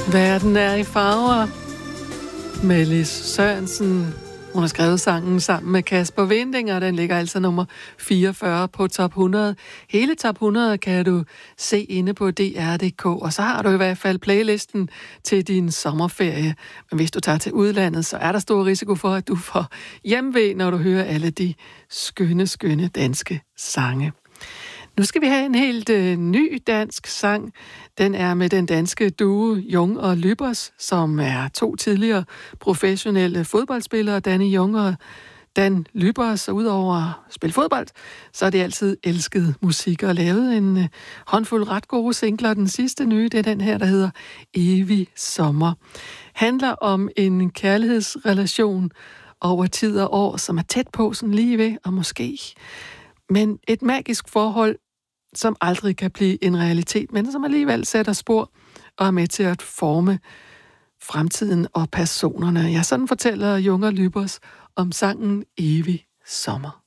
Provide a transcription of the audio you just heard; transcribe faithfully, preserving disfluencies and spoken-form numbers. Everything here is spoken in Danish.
Verden er i farver. Melis Sørensen. Hun har skrevet sangen sammen med Kasper Winding, og den ligger altså nummer fireogfyrre på top hundrede. Hele top hundrede kan du se inde på D R punktum D K, og så har du i hvert fald playlisten til din sommerferie. Men hvis du tager til udlandet, så er der stor risiko for, at du får hjemve, når du hører alle de skønne, skønne danske sange. Nu skal vi have en helt øh, ny dansk sang. Den er med den danske duo Jung og Lybers, som er to tidligere professionelle fodboldspillere, Danny Jung og Dan Lybers. Og udover at spille fodbold, så er det altid elsket musik og lavet en øh, håndfuld ret gode singler. Den sidste nye, det er den her, der hedder Evig Sommer. Handler om en kærlighedsrelation over tid og år, som er tæt på, sådan lige ved, og måske. Men et magisk forhold, som aldrig kan blive en realitet, men som alligevel sætter spor og er med til at forme fremtiden og personerne. Ja, sådan fortæller Jung og Lybers om sangen Evig Sommer.